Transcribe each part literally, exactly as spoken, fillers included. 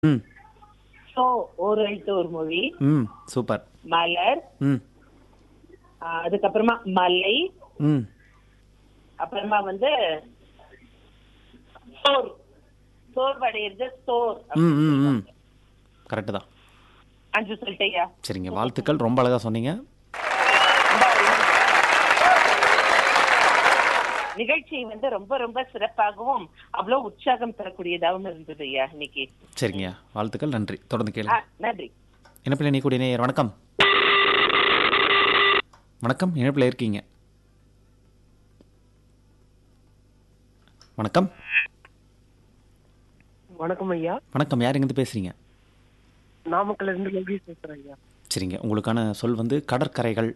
ம். சோ ஒரு எழுத்து ஒரு மொழி. ம். சூப்பர். மலர். ம். ஆ, அதுக்கப்புறமா மலை. ம். அப்புறமா வந்து சோர். சோர்வடைகிறது சோர். ம். ம். ம். கரெக்டு தான். அஞ்சு சொல்லிட்டேயா? சரிங்க, வாழ்த்துக்கள். ரொம்ப அழகாக சொன்னீங்க. நிகழ்ச்சி வந்து ரொம்ப ரொம்ப சிறப்பாகவும் அவ்வளவு உற்சாகம் தரக்கூடியதாகவும் இருந்தது ஐயா இன்னைக்கு. சரிங்க, வாழ்த்துக்கள். நன்றி. தொடர்ந்து ஆ, கேளுங்க. நன்றி. இணைப்பில் இணைக்கூடிய நேயர் வணக்கம். வணக்கம், இணைப்பில் இருக்கீங்க. வணக்கம். வணக்கம் ஐயா. வணக்கம், யார் எங்கேருந்து பேசுறீங்க? நாமக்கல்ல இருந்து லோகேஷ் பேசுறேன் ஐயா. சரிங்க, உங்களுக்கான சொல் வந்து கடற்கரைகள்.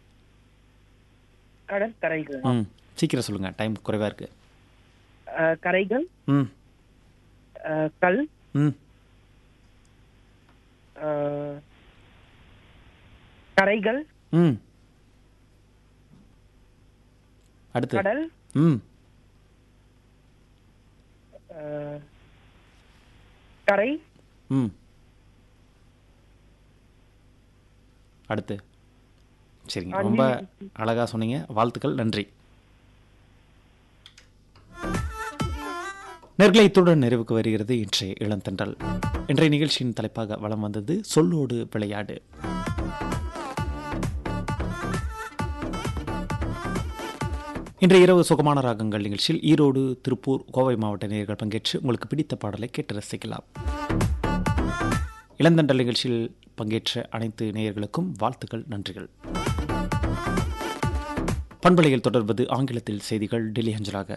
கடற்கரைகள். ம். சீக்கிரம் சொல்லுங்க, டைம் குறைவா இருக்கு. அஹ், கரைகள். ம். அஹ், கல். ம். அஹ், கரைகள். ம். அடுத்து. கடல். ம். அஹ், கரை. ம். அடுத்து. சரிங்க, ரொம்ப அழகா சொன்னீங்க. வாழ்த்துக்கள். நன்றி. நேர்களை இத்துடன் நிறைவுக்கு வருகிறது இன்றைய இளந்தென்றல். இன்றைய நிகழ்ச்சியின் தலைப்பாக வலம் வந்தது சொல்லோடு விளையாடு. இன்றைய இரவு சுகமான ராகங்கள் நிகழ்ச்சியில் ஈரோடு, திருப்பூர், கோவை மாவட்ட நேயர்கள் பங்கேற்று உங்களுக்கு பிடித்த பாடலை கேட்டு ரசிக்கலாம். இளந்தென்றல் நிகழ்ச்சியில் பங்கேற்ற அனைத்து நேயர்களுக்கும் வாழ்த்துக்கள், நன்றிகள். பண்பலையில் தொடர்வது ஆங்கிலத்தில் செய்திகள் டெல்லி அஞ்சலாக.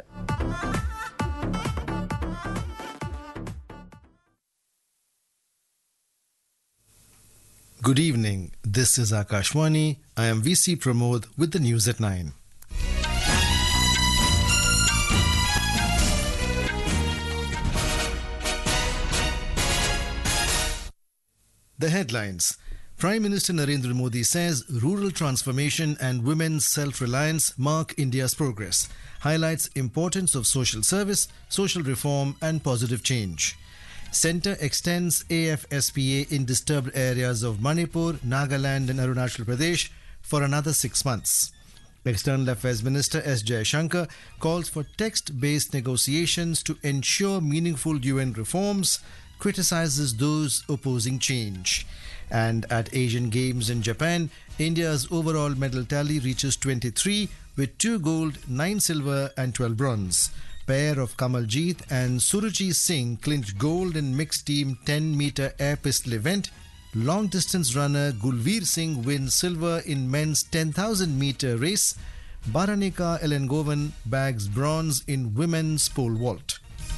Good evening. This is Akashwani. I am V C Pramod with the news at nine. The headlines. Prime Minister Narendra Modi says rural transformation and women's self-reliance mark India's progress. Highlights importance of social service, social reform and positive change. Centre extends A F S P A in disturbed areas of Manipur, Nagaland and Arunachal Pradesh for another six months. External Affairs Minister S. Jaishankar calls for text-based negotiations to ensure meaningful U N reforms, criticizes those opposing change. And at Asian Games in Japan, India's overall medal tally reaches twenty-three with two gold, nine silver and twelve bronze. Pair of Kamaljeet and Suruchi Singh clinched gold in mixed team ten meter air pistol event. Long distance runner Gulveer Singh wins silver in men's ten thousand meter race. Baranika Elengovan bags bronze in women's pole vault.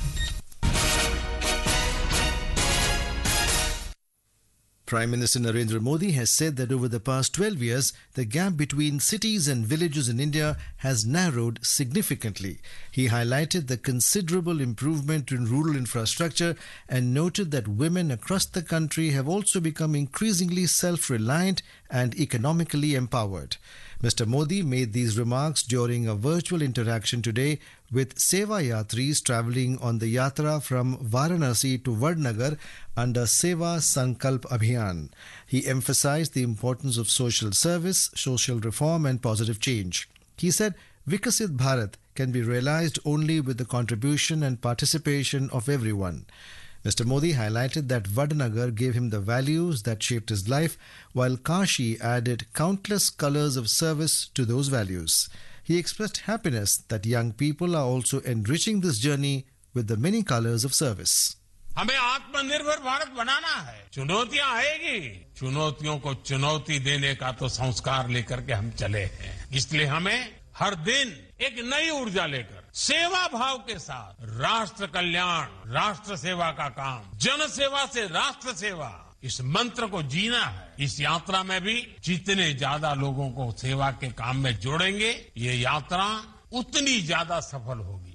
Prime Minister Narendra Modi has said that over the past twelve years, the gap between cities and villages in India has narrowed significantly. He highlighted the considerable improvement in rural infrastructure and noted that women across the country have also become increasingly self-reliant and economically empowered. Mister Modi made these remarks during a virtual interaction today with Seva Yatris travelling on the Yatra from Varanasi to Vadnagar under Seva Sankalp Abhiyan. He emphasized the importance of social service, social reform and positive change. He said, Vikasit Bharat can be realized only with the contribution and participation of everyone. Mister Modi highlighted that Vadnagar gave him the values that shaped his life, while Kashi added countless colors of service to those values. He expressed happiness that young people are also enriching this journey with the many colors of service. हमें आत्मनिर्भर भारत बनाना है। चुनौतियां आएगी, चुनौतियों को चुनौती देने का तो संस्कार लेकर के हम चले हैं। इसलिए हमें हर दिन एक नई ऊर्जा लेकर सेवा भाव के साथ राष्ट्र कल्याण, राष्ट्र सेवा का काम, जन सेवा से राष्ट्र सेवा, इस मंत्र को जीना है। इस यात्रा में भी जितने ज्यादा लोगों को सेवा के काम में जोड़ेंगे, ये यात्रा उतनी ज्यादा सफल होगी।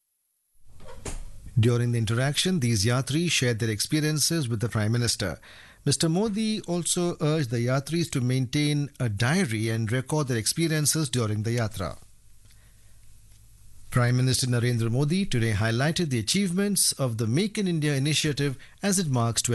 During the interaction, these yatris shared their experiences with the Prime Minister. Mister Modi also urged the yatris to maintain a diary and record their experiences during the yatra. Prime Minister Narendra Modi today highlighted the achievements of the Make in India initiative as it marks